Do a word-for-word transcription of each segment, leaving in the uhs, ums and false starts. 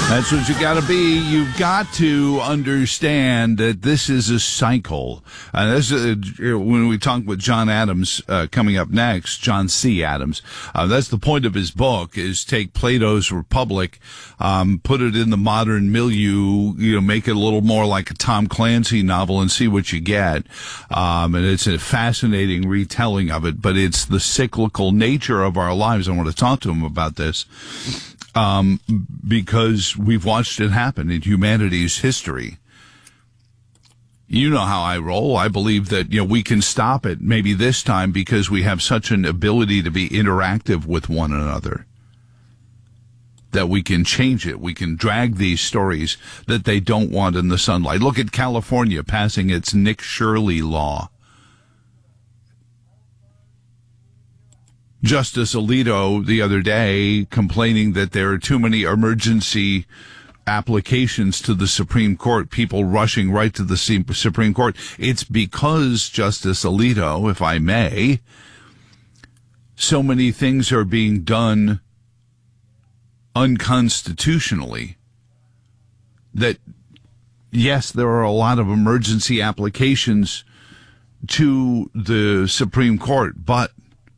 That's what you got to be. You've got to understand that this is a cycle. Uh, this is, uh, when we talk with John Adams uh, coming up next, John C. Adams, uh, that's the point of his book, is take Plato's Republic, um, put it in the modern milieu, you know, make it a little more like a Tom Clancy novel and see what you get. Um, and it's a fascinating retelling of it, but it's the cyclical nature of our lives. I want to talk to him about this. Um, because we've watched it happen in humanity's history. You know how I roll. I believe that, you know, we can stop it maybe this time because we have such an ability to be interactive with one another that we can change it. We can drag these stories that they don't want in the sunlight. Look at California passing its Nick Shirley law. Justice Alito the other day complaining that there are too many emergency applications to the Supreme Court, people rushing right to the Supreme Court. It's because, Justice Alito, if I may, so many things are being done unconstitutionally that, yes, there are a lot of emergency applications to the Supreme Court, but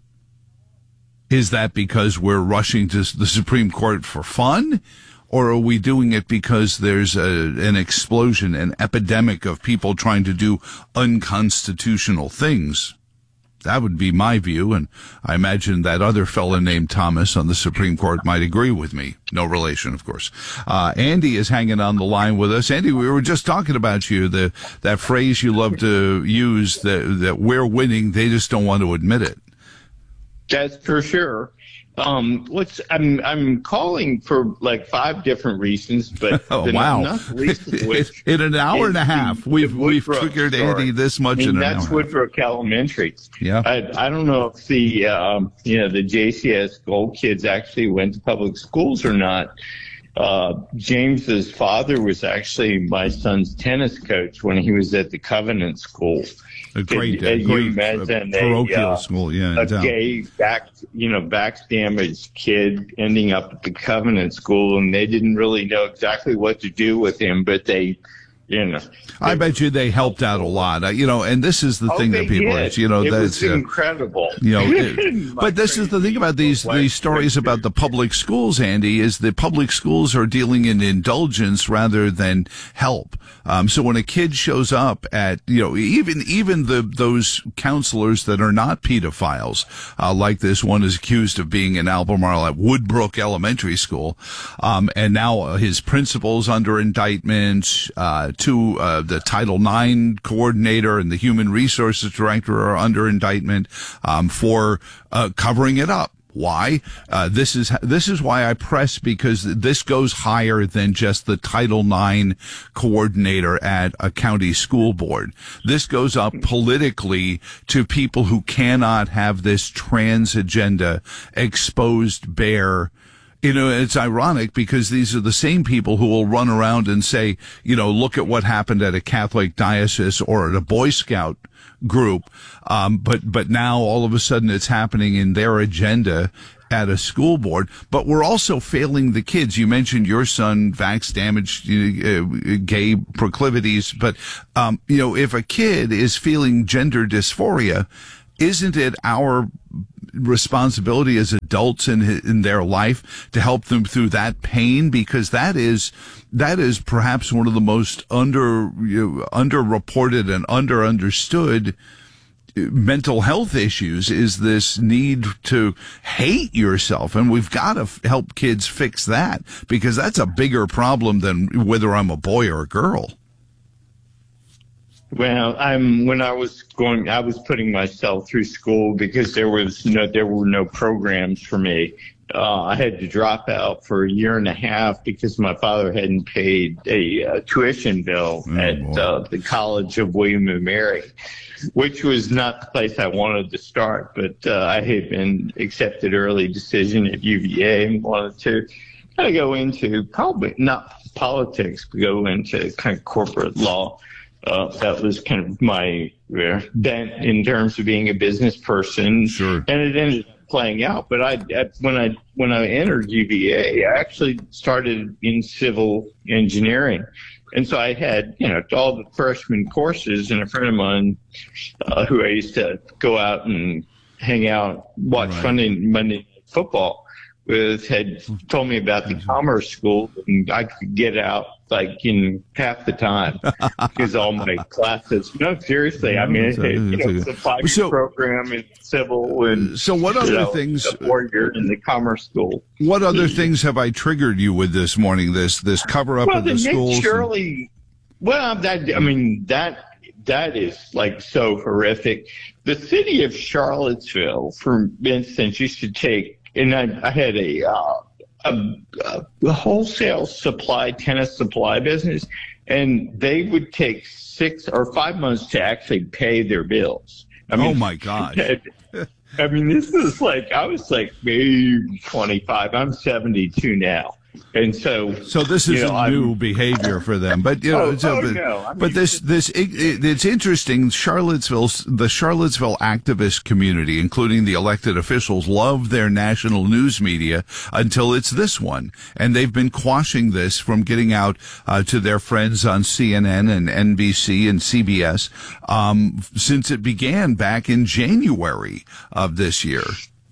is that because we're rushing to the Supreme Court for fun? Or are we doing it because there's a, an explosion, an epidemic of people trying to do unconstitutional things? That would be my view, and I imagine that other fellow named Thomas on the Supreme Court might agree with me. No relation, of course. Uh, Andy is hanging on the line with us. Andy, we were just talking about you, the that phrase you love to use, that, that we're winning, they just don't want to admit it. That's for sure. Um, what's I'm I'm calling for like five different reasons, but oh, the, wow! not least of which in an hour and a half, the, we've the we've triggered Andy this much I mean, in an that's hour. That's Woodbrook Elementary. Yeah. I I don't know if the um, you know the J C S Gold kids actually went to public schools or not. Uh, James's father was actually my son's tennis coach when he was at the Covenant School. A great, Could, a great imagine uh, parochial a, uh, school, yeah. A gay, back, you know, back damaged kid ending up at the Covenant School, and they didn't really know exactly what to do with him, but they, you know. I bet you they helped out a lot, uh, you know, and this is the oh, thing that people, did. you know, it that's was incredible. Uh, you know, it, but this is the thing about these these stories about the public schools, Andy, is the public schools are dealing in indulgence rather than help. Um, so when a kid shows up at, you know, even even the those counselors that are not pedophiles, uh, like this one is accused of being in Albemarle at Woodbrook Elementary School, um, and now uh, his principal's under indictment, uh, to uh, the Title nine coordinator and the Human Resources Director are under indictment um, for uh, covering it up. Why? Uh, this is this is why I press, because this goes higher than just the Title nine coordinator at a county school board. This goes up politically to people who cannot have this trans agenda exposed bare. You know, it's ironic because these are the same people who will run around and say, you know, look at what happened at a Catholic diocese or at a Boy Scout group. Um, but, but now all of a sudden it's happening in their agenda at a school board. But we're also failing the kids. You mentioned your son, vax damaged, uh, gay proclivities. But, um, you know, if a kid is feeling gender dysphoria, isn't it our responsibility as adults in in their life to help them through that pain? Because that is that is perhaps one of the most under you know, underreported and under understood mental health issues, is this need to hate yourself, and we've got to f- help kids fix that, because that's a bigger problem than whether I'm a boy or a girl. Well, I'm when I was going, I was putting myself through school because there was no, there were no programs for me. Uh, I had to drop out for a year and a half because my father hadn't paid a uh, tuition bill oh, at uh, the College of William and Mary, which was not the place I wanted to start. But uh, I had been accepted early decision at U V A and wanted to kind of go into probably not politics, but go into kind of corporate law. Uh, that was kind of my uh, bent in terms of being a business person. Sure. And it ended up playing out. But I, I when I when I entered U V A, I actually started in civil engineering. And so I had, you know, all the freshman courses, and a friend of mine uh, who I used to go out and hang out, watch Right. Sunday, Monday Night Football with, had told me about the commerce school, and I could get out like in half the time because all my classes. No, seriously, I mean, it, you know, it's a five-year So- program in civil, and So what other you know, things? a four-year in the commerce school. What other things have I triggered you with this morning? This this cover up Well, of the the Nick schools. Shirley. Well, that I mean that that is like so horrific. The city of Charlottesville, for instance, used to take, and I, I had a, uh, a a wholesale supply tennis supply business, and they would take six or five months to actually pay their bills. I mean, Oh my God! I mean, this is like, I was like maybe twenty-five. I'm seventy-two now. And so, So this you is know, a I'm- new behavior for them, but you know, Oh, so, oh, but, no. I but mean, this this it, it, it's interesting. Charlottesville, the Charlottesville activist community, including the elected officials, love their national news media until it's this one, and they've been quashing this from getting out uh, to their friends on C N N and N B C and C B S um, since it began back in January of this year.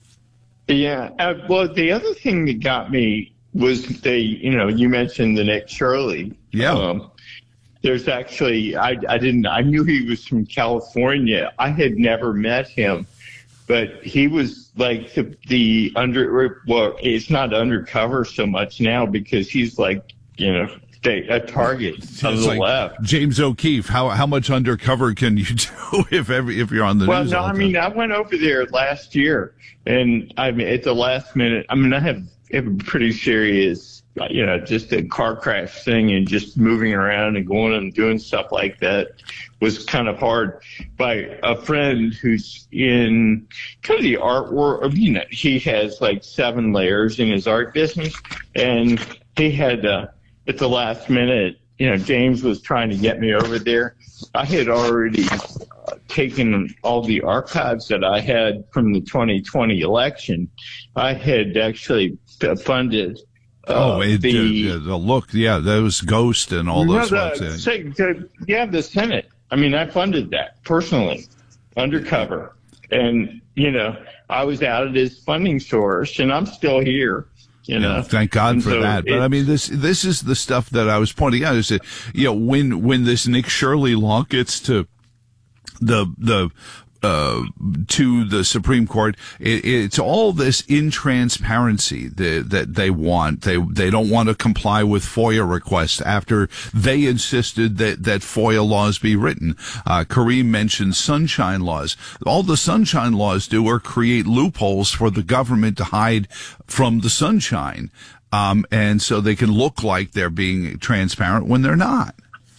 Yeah. Uh, well, the other thing that got me was the, you know, you mentioned the Nick Shirley. Yeah. Um, there's actually, I, I didn't, I knew he was from California. I had never met him, but he was like the, the under, well, it's not undercover so much now because he's like, you know, a target on It's the like left. James O'Keefe. How how much undercover can you do if every if you're on the Well, news? no, all the I time? mean, I went over there last year, and I mean, at the last minute, I mean, I have, have a pretty serious, you know, just a car crash thing, and just moving around and going and doing stuff like that was kind of hard. By a friend who's in kind of the art world, you know, he has like seven layers in his art business, and he had, uh, at the last minute, you know, James was trying to get me over there. I had already uh, taken all the archives that I had from the twenty twenty election. I had actually f- funded uh, oh, it, the, uh, the look, yeah, those Ghost and all those no, folks. the, yeah. say, the, yeah, the Senate. I mean, I funded that personally, undercover. And, you know, I was out at his funding source, and I'm still here. You know, Yeah, thank God and for so that. But I mean, this this is the stuff that I was pointing out. Is that, you know, when when this Nick Shirley law gets to the the uh to the Supreme Court, it, it's all this intransparency that that they want. They they don't want to comply with FOIA requests after they insisted that that FOIA laws be written. Uh, Kareem mentioned sunshine laws. All the sunshine laws do are create loopholes for the government to hide from the sunshine, um, and so they can look like they're being transparent when they're not.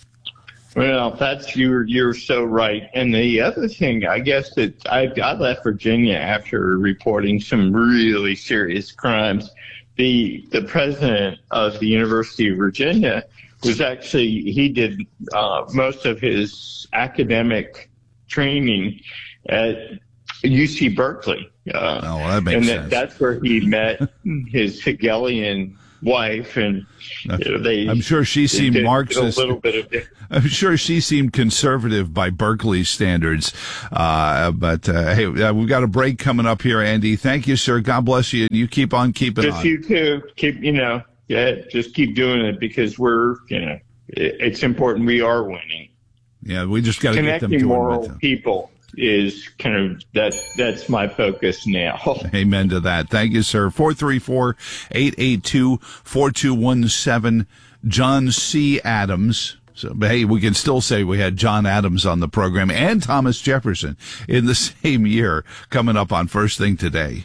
Well, that's you're you're so right. And the other thing, I guess that I, I left Virginia after reporting some really serious crimes. The the president of the University of Virginia was actually he did uh, most of his academic training at U C Berkeley. Uh, Oh, well, that makes and sense. that, that's where he met his Hegelian wife, and you know, they. I'm sure she seemed did Marxist. A little bit of. I'm sure she seemed conservative by Berkeley standards. Uh, but, uh, hey, uh, we've got a break coming up here, Andy. Thank you, sir. God bless you. And you keep on keeping Just on. you too. Keep, you know, yeah, just keep doing it because we're, you know, it, it's important. We are winning. Yeah, we just got to get them Connecting to moral admit people is kind of, that, that's my focus now. Amen to that. Thank you, sir. four three four, eight eight two, four two one seven. John C. Adams. So, but hey, we can still say we had John Adams on the program and Thomas Jefferson in the same year coming up on First Thing Today.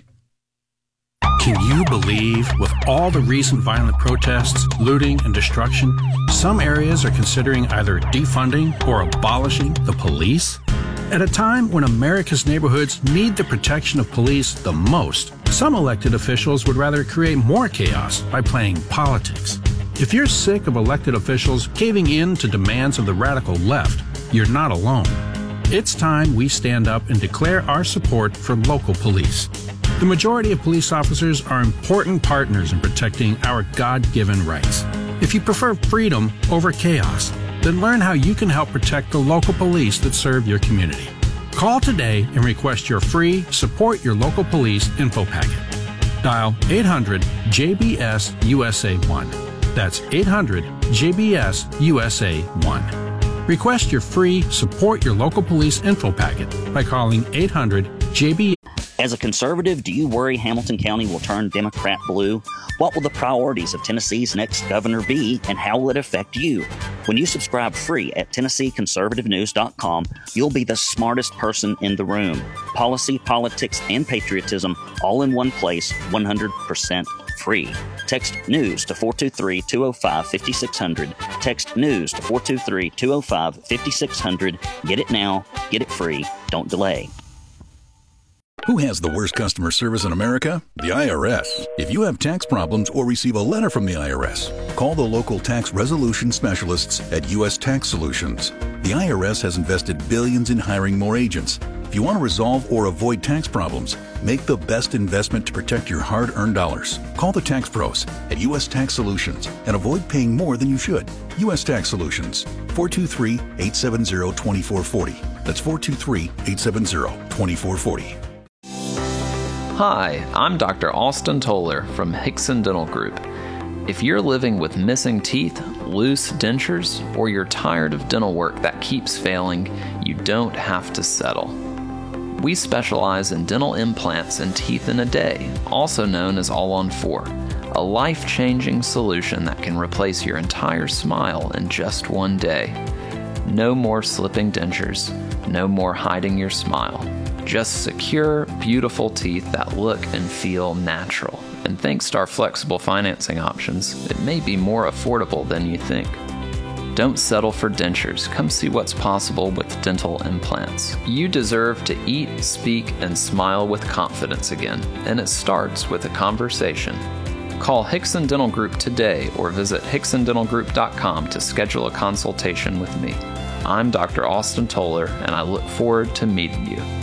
Can you believe, with all the recent violent protests, looting, and destruction, some areas are considering either defunding or abolishing the police? At a time when America's neighborhoods need the protection of police the most, some elected officials would rather create more chaos by playing politics. If you're sick of elected officials caving in to demands of the radical left, you're not alone. It's time we stand up and declare our support for local police. The majority of police officers are important partners in protecting our God-given rights. If you prefer freedom over chaos, then learn how you can help protect the local police that serve your community. Call today and request your free Support Your Local Police info packet. Dial eight hundred J B S U S A one. That's eight hundred J B S U S A one. Request your free Support Your Local Police info packet by calling eight hundred J B S. As a conservative, do you worry Hamilton County will turn Democrat blue? What will the priorities of Tennessee's next governor be, and how will it affect you? When you subscribe free at Tennessee Conservative News dot com, you'll be the smartest person in the room. Policy, politics, and patriotism all in one place, one hundred percent free. Text NEWS to four two three, two zero five, five six zero zero. Text NEWS to four two three, two zero five, five six zero zero. Get it now. Get it free. Don't delay. Who has the worst customer service in America? The I R S. If you have tax problems or receive a letter from the I R S, call the local tax resolution specialists at U S Tax Solutions. The I R S has invested billions in hiring more agents. If you want to resolve or avoid tax problems, make the best investment to protect your hard-earned dollars. Call the tax pros at U S Tax Solutions and avoid paying more than you should. U S Tax Solutions, four two three, eight seven zero, two four four zero. That's four two three, eight seven zero, two four four zero. Hi, I'm Doctor Austin Toller from Hickson Dental Group. If you're living with missing teeth, loose dentures, or you're tired of dental work that keeps failing, you don't have to settle. We specialize in dental implants and teeth in a day, also known as All on Four, a life-changing solution that can replace your entire smile in just one day. No more slipping dentures, no more hiding your smile. Just secure, beautiful teeth that look and feel natural. And thanks to our flexible financing options, it may be more affordable than you think. Don't settle for dentures. Come see what's possible with dental implants. You deserve to eat, speak, and smile with confidence again, and it starts with a conversation. Call Hickson Dental Group today or visit Hickson Dental Group dot com to schedule a consultation with me. I'm Doctor Austin Toller, and I look forward to meeting you.